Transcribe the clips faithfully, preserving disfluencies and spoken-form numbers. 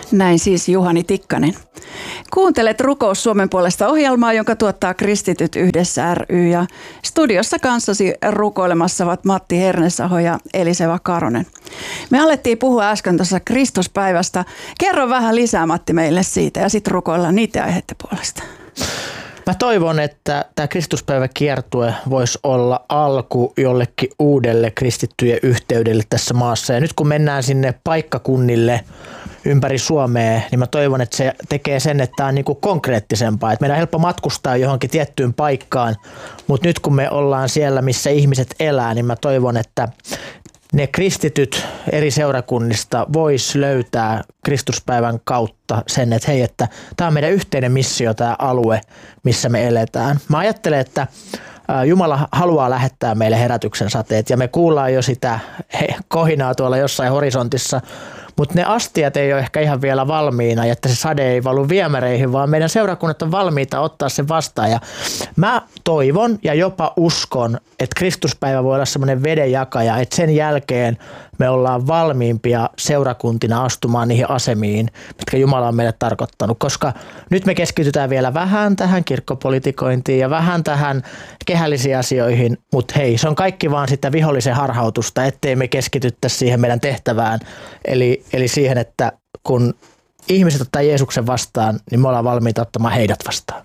Näin siis Juhani Tikkanen. Kuuntelet Rukous Suomen puolesta -ohjelmaa, jonka tuottaa Kristityt yhdessä ry. Ja studiossa kanssasi rukoilemassa ovat Matti Hernesaho ja Eliseva Karonen. Me alettiin puhua äsken tuossa Kristuspäivästä. Kerro vähän lisää, Matti, meille siitä ja sitten rukoillaan niitä aiheiden puolesta. Mä toivon, että tämä Kristuspäiväkiertue voisi olla alku jollekin uudelle kristittyjen yhteydelle tässä maassa. Ja nyt kun mennään sinne paikkakunnille ympäri Suomea, niin mä toivon, että se tekee sen, että tämä on niinku konkreettisempaa. Että meidän on helppo matkustaa johonkin tiettyyn paikkaan, mutta nyt kun me ollaan siellä, missä ihmiset elää, niin mä toivon, että ne kristityt eri seurakunnista vois löytää Kristuspäivän kautta sen, että hei, että tämä on meidän yhteinen missio, tämä alue, missä me eletään. Mä ajattelen, että Jumala haluaa lähettää meille herätyksen sateet ja me kuullaan jo sitä kohinaa tuolla jossain horisontissa, mutta ne astiat ei ole ehkä ihan vielä valmiina, että se sade ei valu viemäreihin, vaan meidän seurakunnat on valmiita ottaa sen vastaan. Ja mä toivon ja jopa uskon, että Kristuspäivä voi olla semmoinen vedenjakaja, että sen jälkeen me ollaan valmiimpia seurakuntina astumaan niihin asemiin, mitkä Jumala on meille tarkoittanut. Koska nyt me keskitytään vielä vähän tähän kirkkopolitikointiin ja vähän tähän kehällisiin asioihin, mutta hei, se on kaikki vaan sitä vihollisen harhautusta, ettei me keskityttäisi siihen meidän tehtävään. Eli, eli siihen, että kun ihmiset ottaa Jeesuksen vastaan, niin me ollaan valmiita ottamaan heidät vastaan.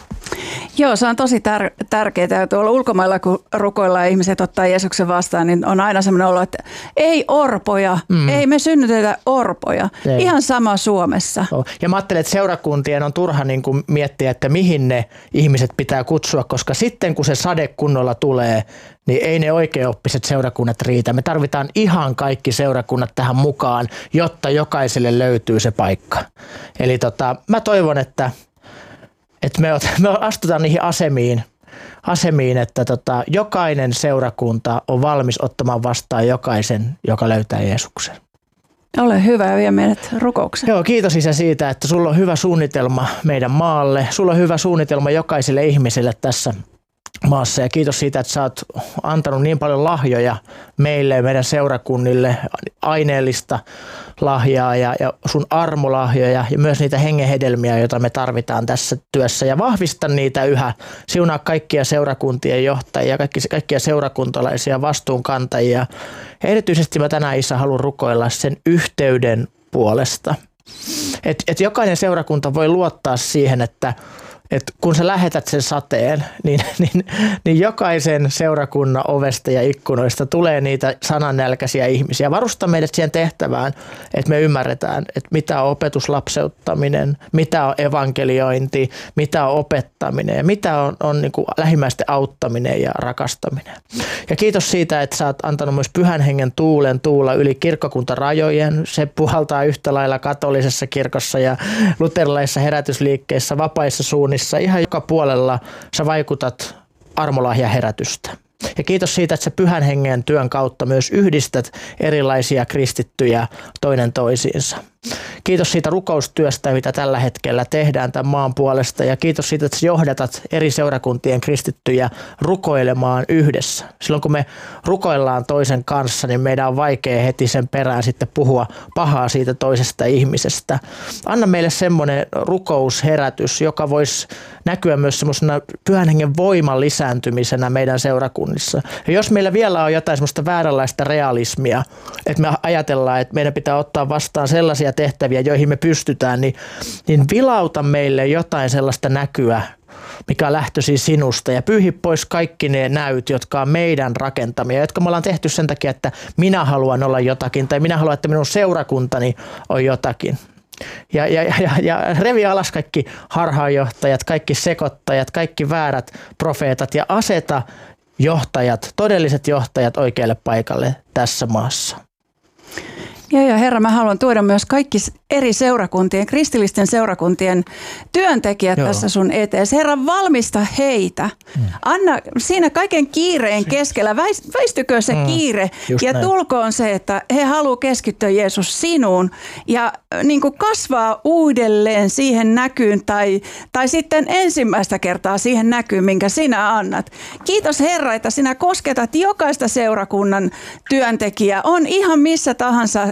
Joo, se on tosi tär- tärkeää. Tuolla ulkomailla, kun rukoillaan ja ihmiset ottaa Jeesuksen vastaan, niin on aina sellainen olo, että ei orpoja, mm. ei me synnytetä orpoja. Ei. Ihan sama Suomessa. Oh. Ja mä ajattelen, että seurakuntien on turha niin kuin miettiä, että mihin ne ihmiset pitää kutsua, koska sitten kun se sade kunnolla tulee, niin ei ne oikeaoppiset seurakunnat riitä. Me tarvitaan ihan kaikki seurakunnat tähän mukaan, jotta jokaiselle löytyy se paikka. Eli tota, mä toivon, että Että me, me astutaan niihin asemiin, asemiin että tota, jokainen seurakunta on valmis ottamaan vastaan jokaisen, joka löytää Jeesuksen. Ole hyvä ja vie meidät rukoukseen. Joo, kiitos Isä siitä, että sulla on hyvä suunnitelma meidän maalle. Sulla on hyvä suunnitelma jokaiselle ihmiselle tässä maassa ja kiitos siitä, että sä oot antanut niin paljon lahjoja meille ja meidän seurakunnille, aineellista lahjaa ja, ja sun armolahjoja ja myös niitä hengenhedelmiä, joita me tarvitaan tässä työssä ja vahvista niitä yhä. Siunaa kaikkia seurakuntien johtajia, kaikki, kaikkia seurakuntalaisia vastuunkantajia ja erityisesti mä tänään Isä haluan rukoilla sen yhteyden puolesta. Että et jokainen seurakunta voi luottaa siihen, että että kun sä lähetät sen sateen, niin, niin, niin jokaisen seurakunnan ovesta ja ikkunoista tulee niitä sanannälkäisiä ihmisiä. Varusta meidät siihen tehtävään, että me ymmärretään, että mitä on opetuslapseuttaminen, mitä on evankeliointi, mitä on opettaminen ja mitä on, on niin kuin lähimmäisten auttaminen ja rakastaminen. Ja kiitos siitä, että sä oot antanut myös Pyhän Hengen tuulen tuulla yli kirkkokuntarajojen. Se puhaltaa yhtä lailla katolisessa kirkossa ja luterilaisessa herätysliikkeissä, vapaissa suunnissa. Ihan joka puolella sä vaikutat armolahja herätystä. Ja kiitos siitä, että sä Pyhän Hengen työn kautta myös yhdistät erilaisia kristittyjä toinen toisiinsa. Kiitos siitä rukoustyöstä, mitä tällä hetkellä tehdään tämän maan puolesta ja kiitos siitä, että sä johdatat eri seurakuntien kristittyjä rukoilemaan yhdessä. Silloin kun me rukoillaan toisen kanssa, niin meidän on vaikea heti sen perään sitten puhua pahaa siitä toisesta ihmisestä. Anna meille semmoinen rukousherätys, joka voisi näkyä myös semmoisena Pyhän Hengen voiman lisääntymisenä meidän seurakunnissa. Ja jos meillä vielä on jotain semmoista vääränlaista realismia, että me ajatellaan, että meidän pitää ottaa vastaan sellaisia tehtäviä, joihin me pystytään, niin, niin vilauta meille jotain sellaista näkyä, mikä on lähtöisin sinusta ja pyyhi pois kaikki ne näyt, jotka on meidän rakentamia, jotka me ollaan tehty sen takia, että minä haluan olla jotakin tai minä haluan, että minun seurakuntani on jotakin. Ja, ja, ja, ja revi alas kaikki harhaanjohtajat, kaikki sekoittajat, kaikki väärät profeetat ja aseta johtajat, todelliset johtajat oikealle paikalle tässä maassa. Ja, ja Herra, mä haluan tuoda myös kaikki eri seurakuntien, kristillisten seurakuntien työntekijät Joo. tässä sun etees. Herra, valmista heitä. Mm. Anna siinä kaiken kiireen keskellä, väistykö se mm. kiire Just ja näin. Tulkoon se, että he haluaa keskittyä Jeesus sinuun ja niin kuin kasvaa uudelleen siihen näkyyn tai, tai sitten ensimmäistä kertaa siihen näkyyn, minkä sinä annat. Kiitos Herra, että sinä kosketat jokaista seurakunnan työntekijää. On ihan missä tahansa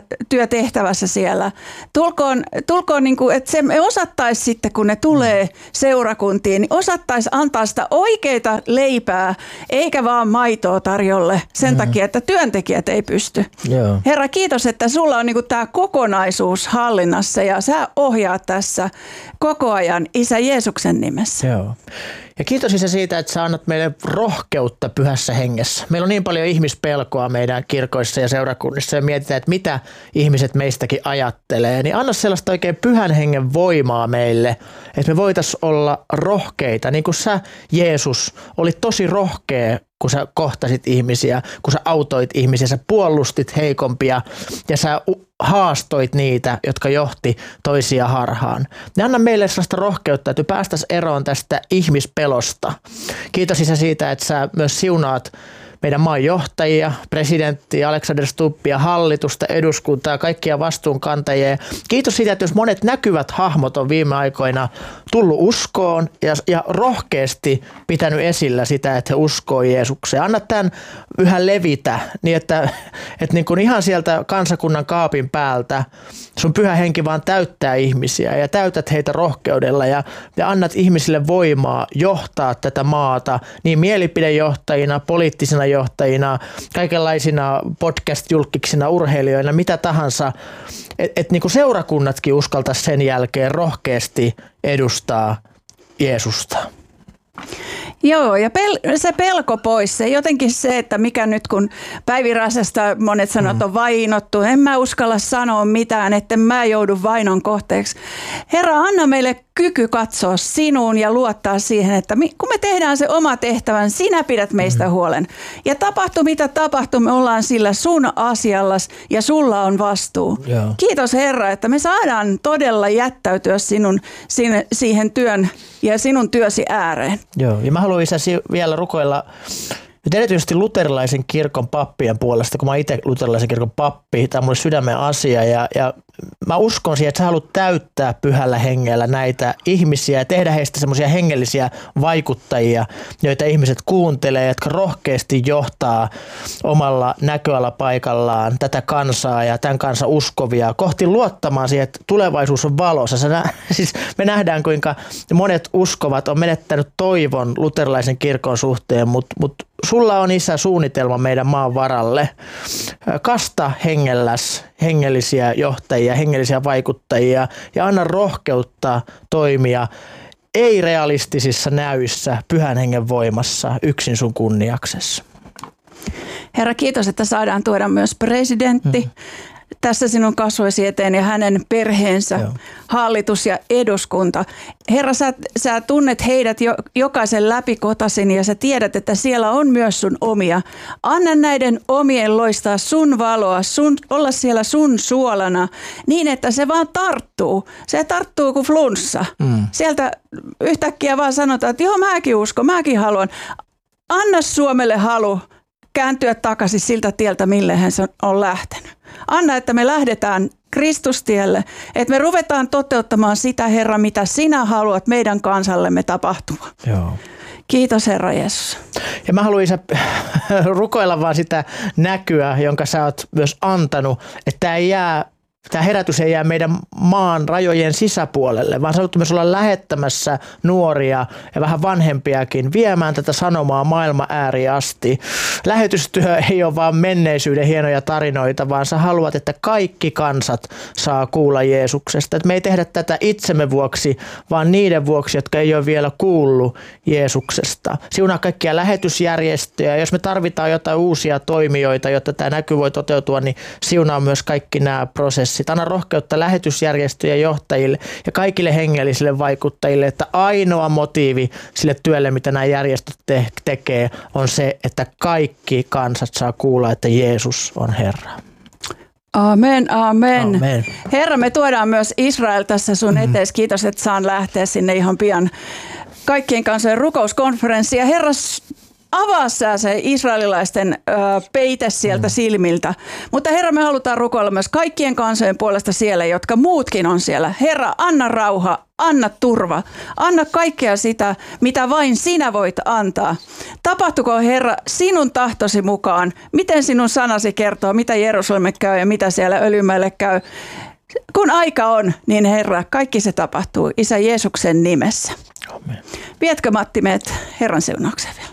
työtehtävässä siellä. Tulkoon, tulkoon niin kuin, että se me osattaisi sitten, kun ne tulee seurakuntiin, niin osattaisi antaa sitä oikeita leipää, eikä vaan maitoa tarjolle sen mm. takia, että työntekijät ei pysty. Joo. Herra, kiitos, että sulla on niin kuin tämä kokonaisuus hallinnassa ja sä ohjaat tässä koko ajan Isä Jeesuksen nimessä. Joo. Ja kiitos Isä siitä, että sä annat meille rohkeutta pyhässä hengessä. Meillä on niin paljon ihmispelkoa meidän kirkoissa ja seurakunnissa ja mietitään, että mitä ihmiset meistäkin ajattelee. Niin anna sellaista oikein pyhän hengen voimaa meille, että me voitaisiin olla rohkeita. Niin kuin sä, Jeesus, olit tosi rohkea, kun sä kohtasit ihmisiä, kun sä autoit ihmisiä, sä puolustit heikompia ja sä haastoit niitä, jotka johti toisia harhaan. Ne anna meille sellaista rohkeutta, että päästäisiin eroon tästä ihmispelosta. Kiitos Isä siitä, että sä myös siunaat meidän maan johtajia, presidentti Alexander Stubbia, hallitusta, eduskuntaa, kaikkia vastuunkantajia. Kiitos siitä, että jos monet näkyvät hahmot on viime aikoina tullut uskoon ja, ja rohkeasti pitänyt esillä sitä, että he uskoo Jeesukseen. Anna tämän yhä levitä niin, että, että niin kuin ihan sieltä kansakunnan kaapin päältä sun pyhä henki vaan täyttää ihmisiä ja täytät heitä rohkeudella ja, ja annat ihmisille voimaa johtaa tätä maata niin mielipidejohtajina, poliittisina johtajina, kaikenlaisina podcast-julkiksina, urheilijoina, mitä tahansa, että et niinku seurakunnatkin uskaltaisi sen jälkeen rohkeasti edustaa Jeesusta. Joo, ja pel- se pelko pois, se jotenkin se, että mikä nyt kun Päivi Räsästä monet sanot on vainottu, en mä uskalla sanoa mitään, etten mä joudu vainon kohteeksi. Herra, anna meille kyky katsoa sinuun ja luottaa siihen, että kun me tehdään se oma tehtävän, sinä pidät meistä huolen. Ja tapahtuu mitä tapahtuu, me ollaan sillä sun asiallas ja sulla on vastuu. Joo. Kiitos Herra, että me saadaan todella jättäytyä sinun, siihen työn ja sinun työsi ääreen. Joo, ja mä haluan Isä vielä rukoilla nyt erityisesti luterilaisen kirkon pappien puolesta, kun mä itse luterilaisen kirkon pappi, tämä on mulle sydämen asia ja, ja mä uskon siihen, että sä haluat täyttää pyhällä hengellä näitä ihmisiä ja tehdä heistä semmoisia hengellisiä vaikuttajia, joita ihmiset kuuntelee, jotka rohkeasti johtaa omalla näköalapaikallaan tätä kansaa ja tämän kansan uskovia kohti luottamaan siihen, että tulevaisuus on valossa. Sä nä- siis me nähdään, kuinka monet uskovat on menettänyt toivon luterilaisen kirkon suhteen, mutta mut sulla on Isä suunnitelma meidän maan varalle. Kasta hengelläs hengellisiä johtajia, hengellisiä vaikuttajia ja anna rohkeutta toimia ei-realistisissa näyissä pyhän hengen voimassa yksin sun kunniaksessa. Herra, kiitos, että saadaan tuoda myös presidentti. Hmm. Tässä sinun kasvoisi eteen ja hänen perheensä, Joo. hallitus ja eduskunta. Herra, sä, sä tunnet heidät jo, jokaisen läpikotasin ja sä tiedät, että siellä on myös sun omia. Anna näiden omien loistaa sun valoa, sun, olla siellä sun suolana niin, että se vaan tarttuu. Se tarttuu kuin flunssa. Mm. Sieltä yhtäkkiä vaan sanotaan, että joo, mäkin uskon, mäkin haluan. Anna Suomelle halu kääntyä takaisin siltä tieltä, mille hän on lähtenyt. Anna, että me lähdetään Kristustielle, että me ruvetaan toteuttamaan sitä, Herra, mitä sinä haluat meidän kansallemme tapahtua. Joo. Kiitos, Herra Jeesus. Ja mä haluan Isä rukoilla vaan sitä näkyä, jonka sä oot myös antanut, että tämä ei jää Tämä herätys ei jää meidän maan rajojen sisäpuolelle, vaan sä myös olla lähettämässä nuoria ja vähän vanhempiakin viemään tätä sanomaa maailman ääriin asti. Lähetystyö ei ole vaan menneisyyden hienoja tarinoita, vaan sä haluat, että kaikki kansat saa kuulla Jeesuksesta. Että me ei tehdä tätä itsemme vuoksi, vaan niiden vuoksi, jotka ei ole vielä kuullut Jeesuksesta. Siunaa kaikkia lähetysjärjestöjä. Jos me tarvitaan jotain uusia toimijoita, jotta tämä näky voi toteutua, niin siunaa myös kaikki nämä prosessit. Anna rohkeutta lähetysjärjestöjen johtajille ja kaikille hengellisille vaikuttajille, että ainoa motiivi sille työlle, mitä nämä järjestöt te- tekee, on se, että kaikki kansat saa kuulla, että Jeesus on Herra. Amen, amen, amen. Herra, me tuodaan myös Israel tässä sun mm-hmm. etees. Kiitos, että saan lähteä sinne ihan pian kaikkien kansojen rukouskonferenssiin. Herra, avaa sä se israelilaisten ö, peite sieltä mm. silmiltä. Mutta Herra, me halutaan rukoilla myös kaikkien kansojen puolesta siellä, jotka muutkin on siellä. Herra, anna rauha, anna turva, anna kaikkea sitä, mitä vain sinä voit antaa. Tapahtuko Herra sinun tahtosi mukaan, miten sinun sanasi kertoo, mitä Jerusalemme käy ja mitä siellä Öljymäelle käy. Kun aika on, niin Herra, kaikki se tapahtuu Isä Jeesuksen nimessä. Amen. Vietkö Matti meidät Herran siunaukseen vielä?